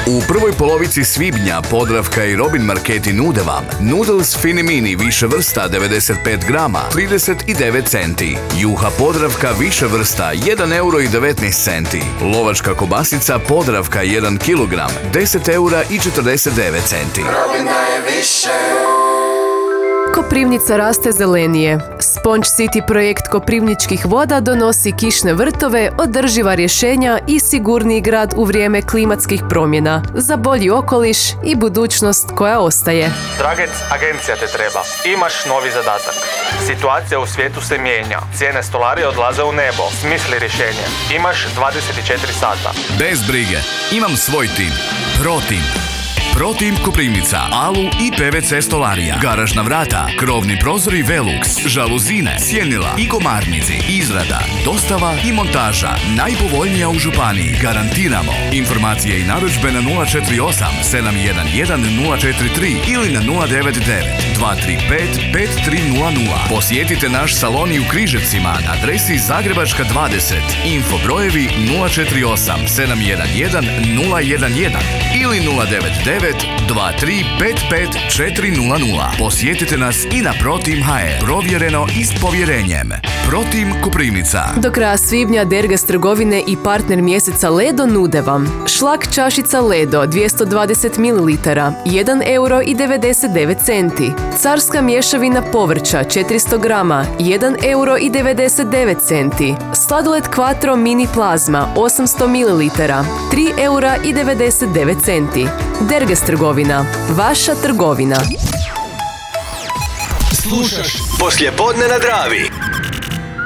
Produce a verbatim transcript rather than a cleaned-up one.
U prvoj polovici svibnja Podravka i Robin marketi nude vam Noodles Fini Mini više vrsta devedeset pet grama trideset devet centi, juha Podravka više vrsta jedan euro i devetnaest centi, lovačka kobasica Podravka jedan kilogram deset eura i četrdeset devet centi. Robin daje više. Koprivnica raste zelenije. Sponge City projekt Koprivničkih voda donosi kišne vrtove, održiva rješenja i sigurniji grad u vrijeme klimatskih promjena, za bolji okoliš i budućnost koja ostaje. Dragec, agencija te treba. Imaš novi zadatak. Situacija u svijetu se mijenja. Cijene stolarije odlaze u nebo. Smisli rješenje. Imaš dvadeset četiri sata. Bez brige, imam svoj tim. ProTeam. ProTeam Koprivnica, Alu i P V C stolarija, garažna vrata, krovni prozori Velux, žaluzine, sjenila i komarnici, izrada, dostava i montaža, najpovoljnija u županiji, garantiramo. Informacije i narudžbe na nula četiri osam sedam jedan jedan nula četiri tri ili na nula devet devet dva tri pet pet tri nula nula. Posjetite naš salon i u Križevcima na adresi Zagrebačka dvadeset, info brojevi nula četiri osam sedam jedan jedan nula jedan jedan ili nula devet devet dva tri pet pet četiri nula nula. Posjetite nas i na ProTeam ha er. Provjereno i s povjerenjem. ProTeam Koprivnica. Do kraja svibnja Dergas trgovine i partner mjeseca Ledo nude vam šlak čašica Ledo dvjesto dvadeset mililitara jedan euro i devedeset devet centi, carska mješavina povrća četiristo grama jedan euro i devedeset devet centi, sladoled Quattro mini plazma osamsto mililitara tri eura i devedeset devet centi. Dergas trgovina, vaša trgovina. Slušaš Poslijepodne na Dravi.